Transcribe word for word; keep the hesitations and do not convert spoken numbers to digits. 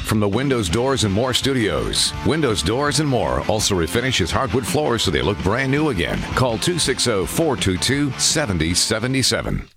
from the Windows Doors and More Studios. Windows Doors and More also refinishes hardwood floors so they look brand new again. Call two six zero, four two two, seven zero seven seven.